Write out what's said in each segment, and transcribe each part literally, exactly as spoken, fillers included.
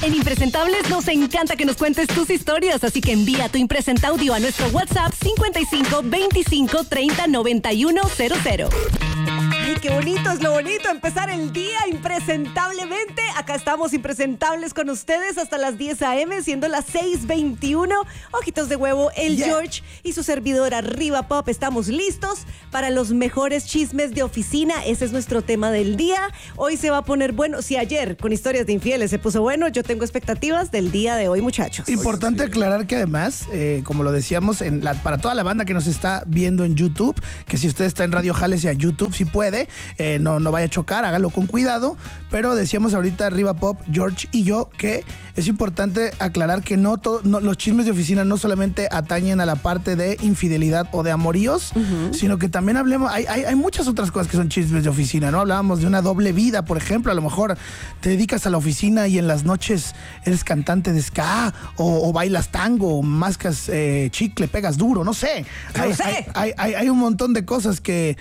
En Impresentables nos encanta que nos cuentes tus historias, así que envía tu impresenta audio a nuestro WhatsApp cincuenta y cinco veinticinco treinta noventa y uno cero cero. Ay, qué bonito, es lo bonito, empezar el día impresentablemente. Acá estamos impresentables con ustedes hasta las diez a eme, siendo las seis veintiuno. Ojitos de huevo, el yeah. George y su servidora Riva Pop. Estamos listos para los mejores chismes de oficina. Ese es nuestro tema del día. Hoy se va a poner bueno. Si ayer con historias de infieles se puso bueno, yo tengo expectativas del día de hoy, muchachos. Importante aclarar que además, eh, como lo decíamos, en la, para toda la banda que nos está viendo en YouTube, que si usted está en Radio Jálese a YouTube, si puede, eh, no, no vaya a chocar, hágalo con cuidado. Pero decíamos ahorita Riva Pop, George y yo, que es importante aclarar que no, to, no los chismes de oficina no solamente atañen a la parte de infidelidad o de amoríos, uh-huh. sino que también hablemos, hay, hay, hay muchas otras cosas que son chismes de oficina, ¿no? Hablábamos de una doble vida, por ejemplo, a lo mejor te dedicas a la oficina y en las noches eres cantante de ska, o, o bailas tango, o mascas eh, chicle, pegas duro, no sé. No hay, sé. Hay, hay, hay, hay un montón de cosas que,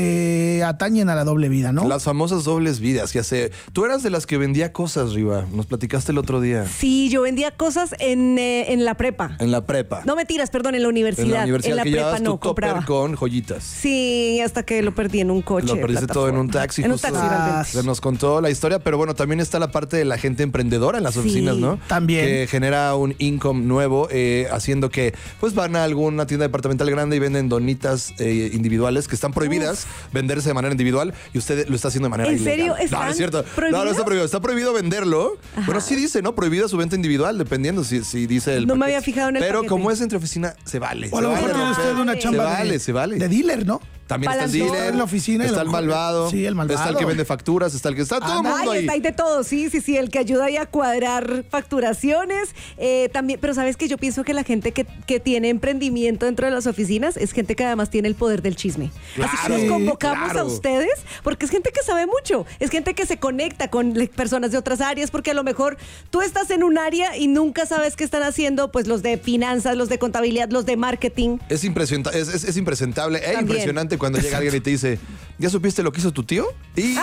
que atañen a la doble vida, ¿no? Las famosas dobles vidas, ya sé. Tú eras de las que vendía cosas, Riva. Nos platicaste el otro día. Sí, yo vendía cosas en, eh, en la prepa. En la prepa. No mentiras, perdón, en la universidad. En la universidad, en la que prepa llevabas no, tu topper compraba. con joyitas. Sí, hasta que lo perdí en un coche. Lo perdiste todo en un taxi. En un justo. taxi, Ah, se nos contó la historia, pero bueno, también está la parte de la gente emprendedora en las Sí, oficinas, ¿no? también. Que genera un income nuevo, eh, haciendo que pues van a alguna tienda departamental grande y venden donitas eh, individuales que están prohibidas Uf. venderse de manera individual, y usted lo está haciendo de manera ¿En ilegal. serio? No, no es cierto. No, no está prohibido. Está prohibido venderlo. Ajá. Bueno, sí dice, ¿no? Prohibida su venta individual, dependiendo si, si dice el No paquete. me había fijado en el Pero paquete. como es entre oficina, se vale. O a lo se mejor vale, tiene romper. usted una chamba se vale, de, se vale. de dealer, ¿no? También Para está el las dealer, dos. En la oficina, está a el lo mejor. malvado, Sí, el malvado. está el que vende facturas, está el que está todo el Ay, mundo ahí. está ahí de todo, sí, sí, sí, el que ayuda ahí a cuadrar facturaciones. Eh, también, pero sabes que yo pienso que la gente que, que tiene emprendimiento dentro de las oficinas es gente que además tiene el poder del chisme. Claro, Así que los convocamos claro. a ustedes, porque es gente que sabe mucho, es gente que se conecta con personas de otras áreas, porque a lo mejor tú estás en un área y nunca sabes qué están haciendo, pues los de finanzas, los de contabilidad, los de marketing. Es, impresionta- es, es, es impresentable e También. impresionante cuando llega alguien y te dice, ¿ya supiste lo que hizo tu tío? Y...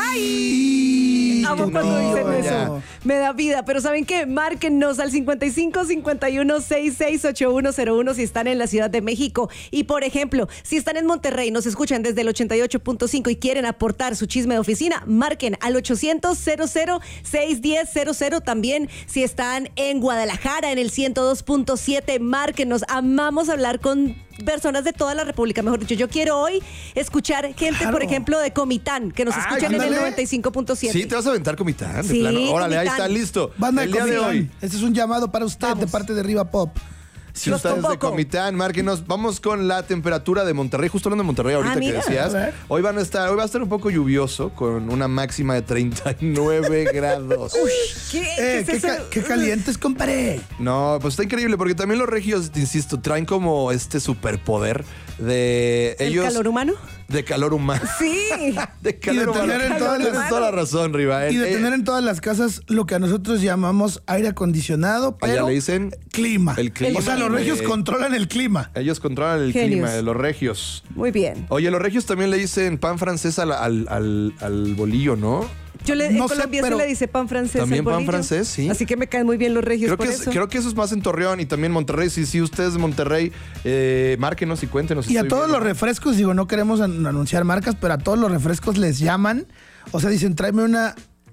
¡Ay! Amo tu cuando tío, dicen ya. eso. Me da vida. Pero ¿saben qué? Márquennos al cincuenta y cinco cincuenta y uno sesenta y seis ochenta y uno cero uno si están en la Ciudad de México. Y por ejemplo, si están en Monterrey, nos escuchan desde el ochenta y ocho punto cinco y quieren aportar su chisme de oficina, marquen al ochocientos cero cero seis diez cero cero. También si están en Guadalajara en el ciento dos punto siete, márquenos. Amamos hablar con personas de toda la República, mejor dicho. Yo quiero hoy escuchar gente, Claro. por ejemplo, de Comitán, que nos Ay, escuchan en el ándale. noventa y cinco punto siete. Sí, te vas a aventar Comitán, de Sí, plano. Órale, ahí Comitán. está, listo. Banda el de día de Comitán. hoy. Este es un llamado para usted Vamos. de parte de Riva Pop. Si Los ustedes de convoco. Comitán, márquenos. Vamos con la temperatura de Monterrey. Justo hablando de Monterrey ahorita Ah, que mira. decías. A ver. Hoy van a estar, hoy va a estar un poco lluvioso con una máxima de treinta y nueve grados. ¿Qué, Eh, ¿Qué qué, es eso? ca- qué calientes, compadre. No, pues está increíble porque también los regios, te insisto, traen como este superpoder de ¿El ellos. calor humano? De calor humano. Sí. De calor Y de tener humano. en todas las- Tienes toda la razón, Riva. Y Eh, de eh, tener en todas las casas lo que a nosotros llamamos aire acondicionado, allá pero le dicen clima. el clima. O sea, los regios Eh, controlan el clima. Ellos controlan el Genios. clima de los regios. Muy bien. Oye, los regios también le dicen pan francés al, al, al, al bolillo, ¿no? Yo le, No en sé, Colombia pero- se le dice pan francés. También al pan bolillo. francés, sí. Así que me caen muy bien los regios Creo por que, es- eso. creo que eso es más en Torreón y también Monterrey. Si, si ustedes de Monterrey, eh, márquenos y cuéntenos. Y a Estoy todos viendo. los refrescos, digo, no queremos an- anunciar marcas, pero a todos los refrescos les llaman, o sea, dicen, tráeme una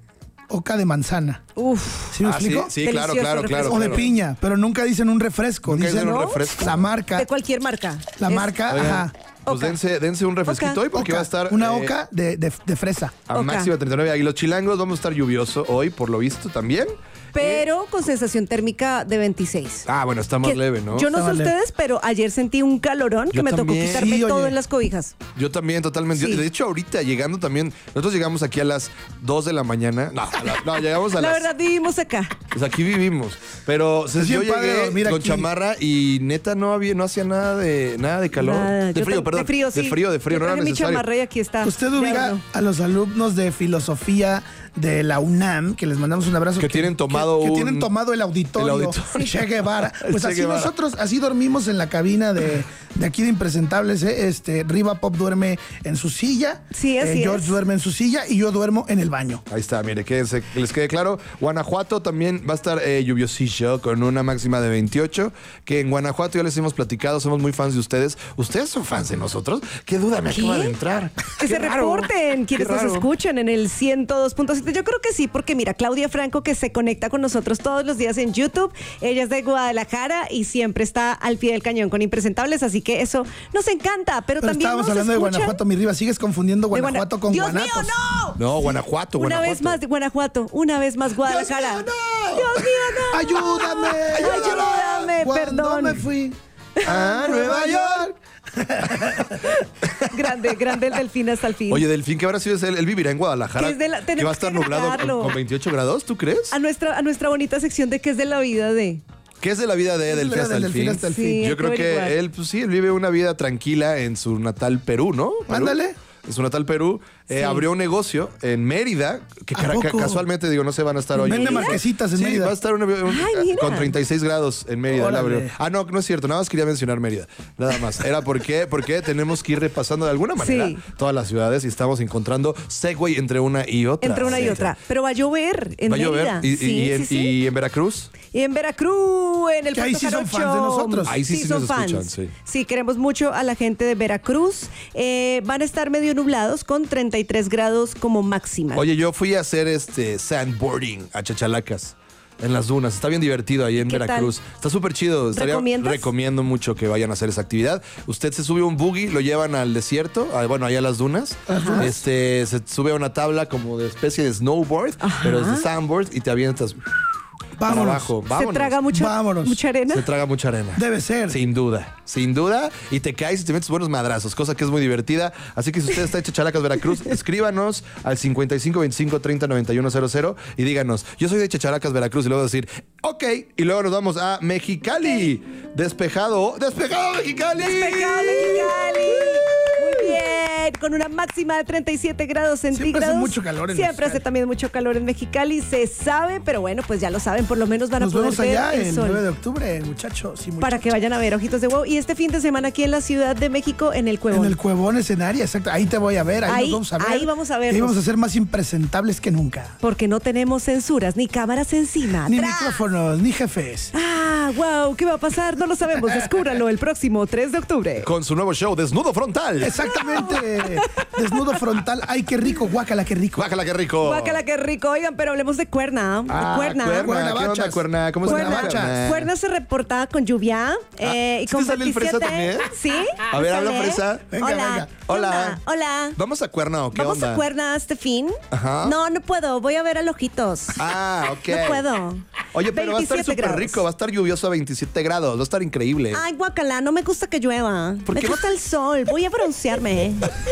oca de manzana. Uf. ¿Sí me Ah, sí, explico? sí, Delicioso claro, claro, claro. refresco. O de claro. piña, pero nunca dicen un refresco, Nunca dicen dicen un ¿no? refresco. la marca. De cualquier marca. La Es- marca, Oigan, ajá. pues Oca. dense, dense un refresquito Oca. hoy porque Oca, va a estar. una eh, oca de, de- de fresa. A Oca. máxima treinta y nueve. Y los chilangos vamos a estar lluvioso hoy, por lo visto también. Pero con sensación térmica de veintiséis. Ah, bueno, está más Que leve, ¿no? Yo no sé Está más leve. ustedes, pero ayer sentí un calorón que Yo me tocó también. quitarme Sí, todo oye. en las cobijas. Yo también, totalmente. Sí. De hecho, ahorita llegando también, nosotros llegamos aquí a las dos de la mañana. No, a la- no llegamos a La las. verdad, vivimos acá. Pues aquí vivimos. Pero o sea, Es yo bien padre llegué dormir con aquí. chamarra y neta no había, no hacía nada de nada de calor. Nada, de yo frío, tam- perdón. De frío, sí. De frío, de frío, Yo no era traje mi necesario. chamarra y aquí está. Usted Ya ubica no. a los alumnos de filosofía de la UNAM, que les mandamos un abrazo. Que tienen tomado que, que un- tienen tomado el auditorio, el auditorio. Che Guevara. El Pues Che así Guevara. nosotros, así dormimos en la cabina de, de aquí de Impresentables, ¿eh? Este, Riva Pop duerme en su silla. Sí, así eh, George es. duerme en su silla y yo duermo en el baño. Ahí está, mire, que se- que les quede claro. Guanajuato también va a estar eh, lluviosillo con una máxima de veintiocho. Que en Guanajuato ya les hemos platicado, somos muy fans de ustedes. ¿Ustedes son fans de nosotros? ¿Qué duda me ¿Qué? acaba de entrar? Que Qué se raro, reporten quienes qué nos raro. escuchan en el ciento dos punto siete. Yo creo que sí, porque mira, Claudia Franco que se conecta con nosotros todos los días en YouTube. Ella es de Guadalajara y siempre está al pie del cañón con Impresentables, así que eso nos encanta. Pero, Pero también estábamos nos hablando escuchan de Guanajuato, mi Riva. Sigues confundiendo de Guana- Guanajuato con Dios Guanatos. mío, no. No, Guanajuato, Una Guanajuato. vez más de Guanajuato, una vez más Guadalajara. Dios mío, no. Dios mío, no. ¡Ayúdame! Ayúdame, Cuando perdón. me fui a Nueva York. Grande, grande el delfín hasta el fin. Oye, Delfín, ¿qué habrá sido ese? Él vivirá en Guadalajara. Que es de la- que tenemos va a estar que nublado con, grabarlo. con veintiocho grados, ¿tú crees? a nuestra, a nuestra bonita sección de qué es de la vida de. ¿Qué es de la vida de ¿Qué es de Delfín la hasta vida el del fin? Delfín hasta el Sí, fin? hay Yo que creo que averiguar. él, pues sí, él vive una vida tranquila en su natal Perú, ¿no? Perú. Ándale. En su natal Perú. Eh, Sí. Abrió un negocio en Mérida, que ¿A cara- ca- poco? casualmente, digo, no se van a estar hoy. Vende en- marquesitas en sí, Mérida. va a estar un- un- Ay, mira. con treinta y seis grados en Mérida. él Órale. abrió. Ah, no, no es cierto. Nada más quería mencionar Mérida. Nada más. Era porque, porque tenemos que ir repasando de alguna manera Sí. todas las ciudades y estamos encontrando segue entre una y otra. Entre una y Sí. otra. Pero va a llover en Va a llover. Mérida. ¿Y, y- Sí, y en, sí, sí. y en Veracruz? Y en Veracruz, en el Que ahí Puerto sí son Jarocho. fans de nosotros. Ahí sí, sí son nos fans. escuchan, sí. queremos mucho a la gente de Veracruz. Eh, van a estar medio nublados con treinta y tres grados como máxima. Oye, yo fui a hacer este sandboarding a Chachalacas. En las dunas. Está bien divertido ahí en ¿Qué Veracruz. Está súper chido. Estaría- ¿Recomiendas? Recomiendo mucho que vayan a hacer esa actividad. Usted se sube a un buggy, lo llevan al desierto, a- bueno, allá a las dunas. Este, se sube a una tabla como de especie de snowboard, pero es de sandboard y te avientas para Vámonos. abajo. Se Vámonos. traga mucha, Vámonos. mucha arena. Se traga mucha arena. Debe ser. Sin duda, sin duda. Y te caes y te metes buenos madrazos, cosa que es muy divertida. Así que si usted está en Chachalacas, Veracruz, escríbanos al cincuenta y cinco veinticinco treinta noventa y uno cero cero y díganos, yo soy de Chachalacas, Veracruz. Y luego decir, ok. Y luego nos vamos a Mexicali. Despejado. Despejado, Mexicali. Despejado Mexicali. Muy bien, con una máxima de treinta y siete grados centígrados. hace mucho calor en Siempre hace Mexicali. también mucho calor en Mexicali, se sabe, pero bueno, pues ya lo saben, por lo menos van a Nos poder vemos ver allá el el sol. nueve de octubre, muchachos. y Para que muchachas. vayan a ver Ojitos de Huevo. Y este fin de semana aquí en la Ciudad de México, en el Cuevón. En el Cuevón escenario, exacto. Ahí te voy a ver, ahí, Ahí- nos vamos a ver. ahí vamos a vernos. Y vamos a ser más impresentables que nunca. Porque no tenemos censuras ni cámaras encima. Ni ¡Tras! micrófonos, ni jefes. Ah, wow, ¿qué va a pasar? No lo sabemos. Descúbralo el próximo tres de octubre. Con su nuevo show, Desnudo Frontal. Exactamente. Desnudo frontal. Ay, qué rico, guácala, qué rico. Bájala, qué rico. Guácala, qué rico. Oigan, pero hablemos de Cuerna. De Ah, Cuerna. Cuerna. ¿Qué onda, Cuernavachas. Cuerna? ¿Cómo está Cuernavachas. Cuerna? Cuerna se reporta con lluvia eh, y ¿sí con te sale el fresa veintisiete. también? ¿Sí? A ver, ¿Me habla sale? fresa. Venga, Hola. venga. ¿Qué Hola. onda? Hola. ¿Vamos a Cuerna o qué ¿Vamos onda? a Cuerna este fin? Ajá. No, no puedo. Voy a ver a Lojitos. Ah, ok. No puedo. Oye, pero va a estar veintisiete súper grados. rico, va a estar lluvioso a veintisiete grados, va a estar increíble. Ay, guacala, no me gusta que llueva. ¿Por Me qué? gusta el sol. Voy a broncearme.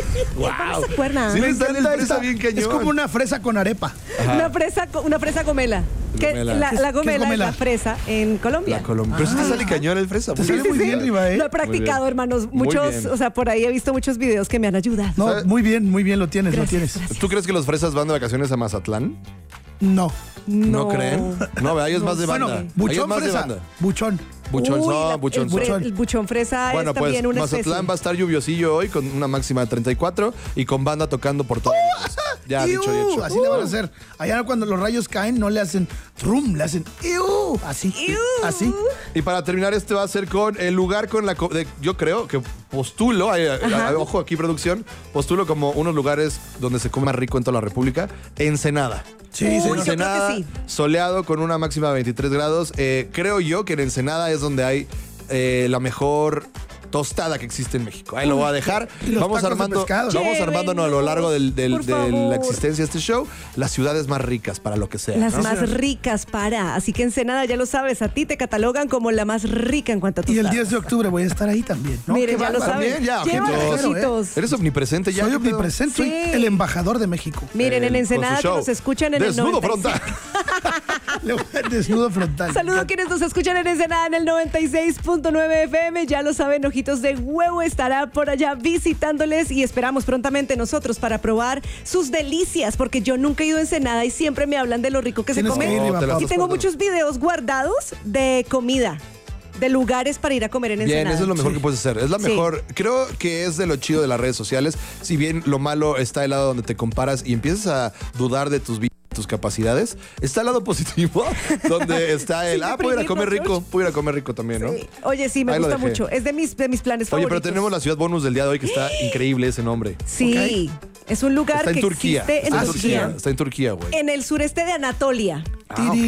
Vamos a Cuerna. Sí, Me le sale el encanta fresa esta- bien cañón. Es como una fresa con arepa. Una fresa, co- una fresa gomela. Que Gomela. la, ¿Qué es- la qué es gomela es gomela? la fresa en Colombia. La Colombia. Pero sí te sale cañón el fresa. Te muy sale bien. muy bien, Riva, ¿eh? Lo he practicado, Muy bien. hermanos. Muy Muchos, bien. o sea, por ahí he visto muchos videos que me han ayudado. No, ¿Sabes? muy bien, muy bien lo tienes, Gracias, lo tienes. gracias. ¿Tú crees que los fresas van de vacaciones a Mazatlán? No. ¿No, creen? No, ahí es No más de sé. banda. Bueno, Ahí es buchón más de fresa. banda. Buchón. Buchón Uy, son, la- buchón el, son. fre- el buchón fresa Bueno, es pues también una Mazatlán especie. va a estar lluviosillo hoy con una máxima de treinta y cuatro y con banda tocando por todo. Ya, ¡Iu! dicho y hecho. Así le van a hacer. Allá cuando los rayos caen, no le hacen trum, le hacen ¡iu! Así. ¡Iu! Así. Y para terminar, este va a ser con el lugar con la... co- de- yo creo que postulo, ay, ay, ay, ojo aquí producción, postulo como unos lugares donde se come más rico en toda la República. Ensenada. Sí, Uy, sí. yo creo que Ensenada, sí. soleado con una máxima de veintitrés grados. Eh, creo yo que en Ensenada es donde hay eh, la mejor tostada que existe en México. Ahí lo voy a dejar. Y los Vamos tacos de armando, pescado. vamos armándonos a lo largo del- del- Por de la favor. existencia de este show las ciudades más ricas para lo que sea. Las ¿no? más ricas para. Así que Ensenada, ya lo sabes, a ti te catalogan como la más rica en cuanto a tus Y el diez de octubre voy a estar ahí también. ¿no? Miren, Qué ya lo bárbaro. saben. También, ya, Llévalos, ojitos. ojitos. Eres omnipresente ya. Soy ¿qué pedo? omnipresente, soy Sí. el embajador de México. Miren, en Eh, Ensenada con su que show. nos escuchan en Desnudo el noventa y seis. frontal. Le voy a- Desnudo frontal. Saludos a quienes nos escuchan en Ensenada en el noventa y seis punto nueve F M. Ya lo saben, Ojitos de Huevo estará por allá visitándoles y esperamos prontamente nosotros para probar sus delicias, porque yo nunca he ido a Ensenada y siempre me hablan de lo rico que se Tienes come. que ir, No, Riva te la Pau. Y estás tengo perdiendo. muchos videos guardados de comida. de lugares para ir a comer en Bien, Ensenada. eso es lo mejor Sí. que puedes hacer. Es la Sí. mejor. Creo que es de lo chido de las redes sociales. Si bien lo malo está el lado donde te comparas y empiezas a dudar de tus vi- tus capacidades, está el lado positivo donde está el, Sin ah, puedo ir a comer deprimirnos, rico, puedo ir a comer rico también, ¿no? Sí. Oye, sí, me Ahí lo gusta dejé. mucho. Es de mis, de mis planes Oye, favoritos. pero tenemos la ciudad bonus del día de hoy que está increíble ese nombre. Sí, es un lugar Está en que Turquía. existe en Está en Turquía. Turquía. Está en Turquía, güey. En el sureste de Anatolia. Ah, ok.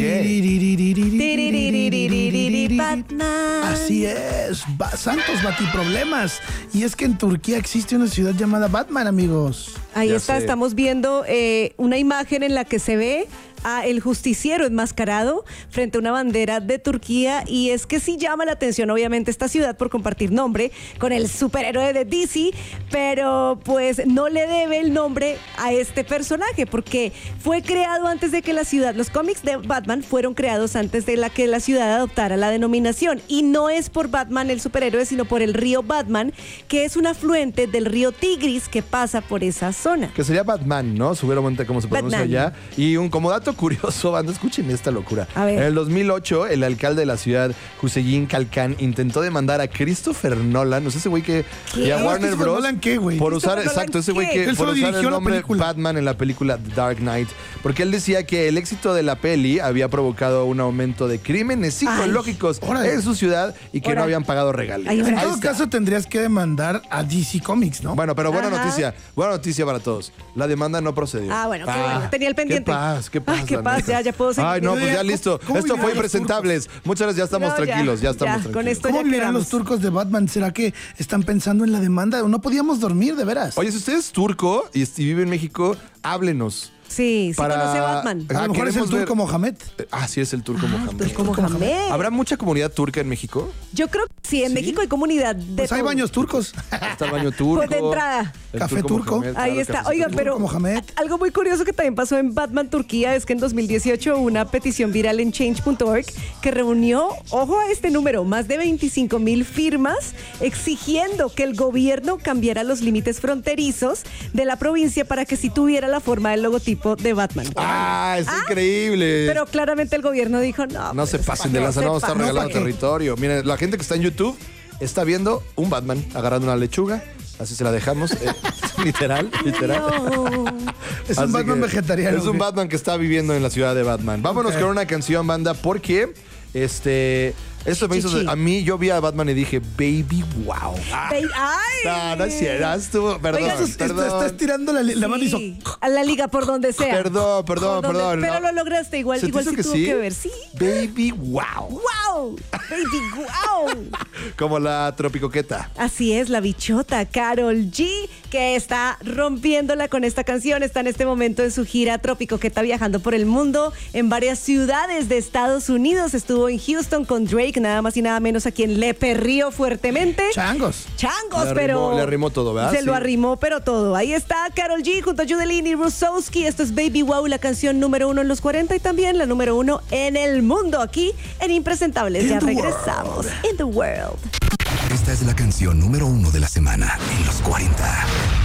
Batman. Así es, ba- santos batiproblemas. Y es que en Turquía existe una ciudad llamada Batman, amigos. Ahí Ya está, sé. estamos viendo eh, una imagen en la que se ve a el justiciero enmascarado frente a una bandera de Turquía, y es que sí llama la atención obviamente esta ciudad por compartir nombre con el superhéroe de D C, pero pues no le debe el nombre a este personaje porque fue creado antes de que la ciudad, los cómics de Batman fueron creados antes de la que la ciudad adoptara la denominación, y no es por Batman el superhéroe, sino por el río Batman, que es un afluente del río Tigris que pasa por esa zona. Que sería Batman, ¿no? Seguramente como se pronuncia Batman. allá. Y un como dato curioso, banda, escuchen esta locura. A ver. En el dos mil ocho, el alcalde de la ciudad, Hüseyin Kalkan, intentó demandar a Christopher Nolan, no sé ese güey que... ¿Qué? Y a No, Warner ¿Christopher Bros. Nolan qué, güey? Por usar, ¿Christopher Nolan exacto, ese güey qué? que... Él Por solo usar dirigió el la nombre película. Batman en la película The Dark Knight. Porque él decía que el éxito de la peli había provocado un aumento de crímenes psicológicos órale. en su ciudad y que no Órale. habían pagado regalías. Ay, En Ahí todo está. caso tendrías que demandar a D C Comics, ¿no? Bueno, pero buena Ajá. noticia, buena noticia para todos. La demanda no procedió. Ah, bueno, qué bueno. Tenía el pendiente. Qué paz, qué paz. Ay, qué la paz, neta. ya, ya puedo seguir. Ay, no, pues ya ¿Cómo- listo. cómo Esto fue vivirán los Impresentables. Muchas gracias, ya estamos No, ya, tranquilos, ya estamos ya, con tranquilos. esto ¿Cómo ya vivirán quedamos. los turcos de Batman? ¿Será que están pensando en la demanda? No podíamos dormir, de veras. Oye, si usted es turco y, y vive en México, háblenos. Sí, sí Para- conoce Batman. a Ah, lo mejor es el queremos ver- turco Mohamed. Eh, Ah, sí, es el turco Mohamed. Turco Mohamed. ¿Habrá mucha comunidad turca en México? Yo creo que sí, en México hay comunidad de Pues hay todo. baños turcos. Está el baño turco. Pues de entrada. el Café turco. Mohamed, Ahí claro, está. café Oigan, turco. pero Turco Mohamed. algo muy curioso que también pasó en Batman Turquía es que en dos mil dieciocho una petición viral en change punto org que reunió, ojo a este número, más de veinticinco mil firmas exigiendo que el gobierno cambiara los límites fronterizos de la provincia para que sí tuviera la forma del logotipo de Batman. Ah, es Ah, increíble. Pero claramente el gobierno dijo, no. No se pues, pasen de no lanza, se no vamos a estar pasen. regalando ¿para qué? territorio. Miren, la gente que está en YouTube está viendo un Batman agarrando una lechuga. Así se la dejamos. eh, literal, literal. No. Es un Así Batman que vegetariano. Es un ¿o qué? Batman que está viviendo en la ciudad de Batman. Vámonos Ok. con una canción, banda, porque este. Esto me hizo. Chichi. A mí, yo vi a Batman y dije, baby, wow. Ah, Ay. no, no es cierto. Estuvo. Perdón, Oigan, sus- Está, perdón. está estirando la, la mano y hizo... Sí, a la liga por donde sea. Perdón, perdón, Por donde- perdón, Pero no. lo lograste igual, ¿Se te igual hizo sí que tuvo sí? que ver. Sí. Baby, wow. ¡Wow! ¡Baby, wow! Como la tropicoqueta. Así es, la bichota Karol G, que está rompiéndola con esta canción. Está en este momento en su gira Trópico, que está viajando por el mundo en varias ciudades de Estados Unidos. Estuvo en Houston con Drake, nada más y nada menos, a quien le perrió fuertemente. Changos. Changos, Le arrimó- pero. le arrimó todo, ¿verdad? Se lo Sí. arrimó, pero todo. Ahí está Karol G junto a Judelini Rusowski. Esto es Baby Wow, la canción número uno en los cuarenta y también la número uno en el mundo. Aquí en Impresentables. In Ya the regresamos. In the world. Esta es la canción número uno de la semana en los cuarenta.